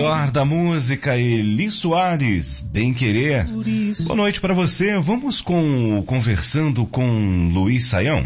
Lar da Música, Eli Soares, Bem Querer. Boa noite para você. Vamos conversando com Luiz Saião.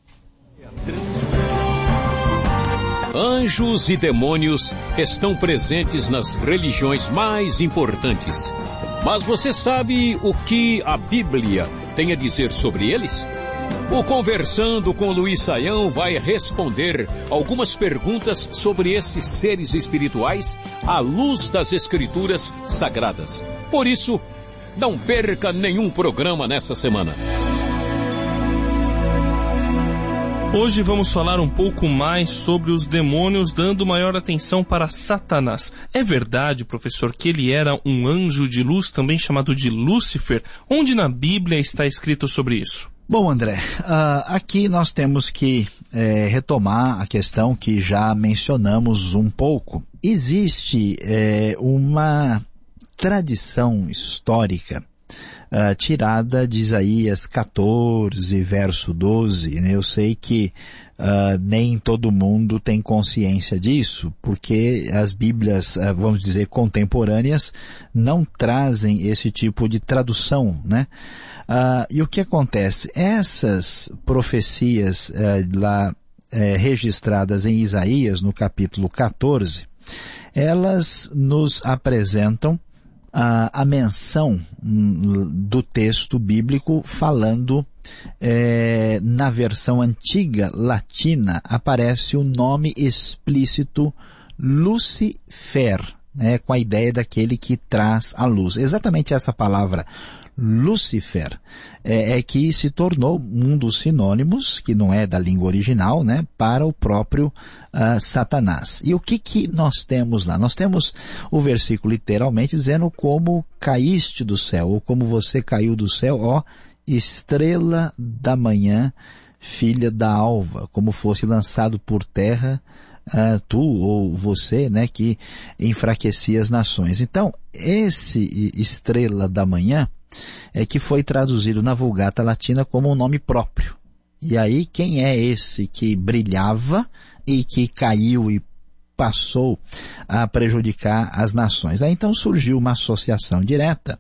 Anjos e demônios estão presentes nas religiões mais importantes. Mas você sabe o que a Bíblia tem a dizer sobre eles? O Conversando com Luiz Saião vai responder algumas perguntas sobre esses seres espirituais à luz das Escrituras Sagradas. Por isso, não perca nenhum programa nessa semana. Hoje vamos falar um pouco mais sobre os demônios, dando maior atenção para Satanás. É verdade, professor, que ele era um anjo de luz, também chamado de Lúcifer? Onde na Bíblia está escrito sobre isso? Bom, André, aqui nós temos que retomar a questão que já mencionamos um pouco. Existe uma tradição histórica tirada de Isaías 14, verso 12, né? Eu sei que nem todo mundo tem consciência disso, porque as Bíblias, vamos dizer, contemporâneas, não trazem esse tipo de tradução, né? E o que acontece? Essas profecias lá registradas em Isaías, no capítulo 14, elas nos apresentam a menção do texto bíblico falando, na versão antiga latina, aparece o nome explícito Lucifer, né, com a ideia daquele que traz a luz. Exatamente essa palavra Lúcifer é que se tornou um dos sinônimos, que não é da língua original, né, para o próprio Satanás. E o que nós temos lá? Nós temos o versículo literalmente dizendo como caíste do céu, ou como você caiu do céu, ó estrela da manhã, filha da alva, como fosse lançado por terra, tu ou você, né, que enfraquecia as nações. Então, esse estrela da manhã é que foi traduzido na Vulgata Latina como um nome próprio. E aí, quem é esse que brilhava e que caiu e passou a prejudicar as nações? Aí então surgiu uma associação direta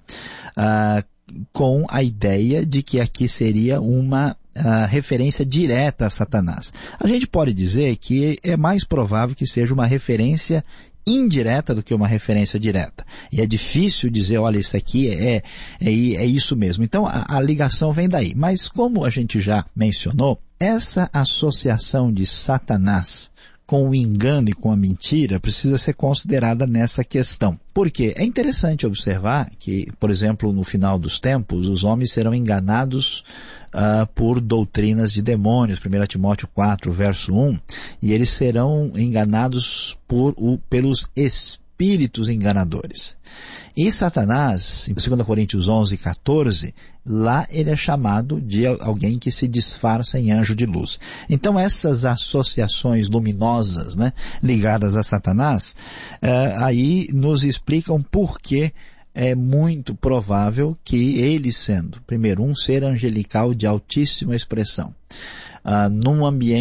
com a ideia de que aqui seria uma referência direta a Satanás. A gente pode dizer que é mais provável que seja uma referência indireta do que uma referência direta. E é difícil dizer, olha, isso aqui é isso mesmo. Então a ligação vem daí. Mas como a gente já mencionou, essa associação de Satanás com o engano e com a mentira precisa ser considerada nessa questão. Por quê? É interessante observar que, por exemplo, no final dos tempos, os homens serão enganados por doutrinas de demônios, 1 Timóteo 4, verso 1, e eles serão enganados pelos espíritos enganadores. E Satanás, em 2 Coríntios 11, 14, lá ele é chamado de alguém que se disfarça em anjo de luz. Então essas associações luminosas, né, ligadas a Satanás, aí nos explicam por que é muito provável que ele sendo, primeiro, um ser angelical de altíssima expressão, num ambiente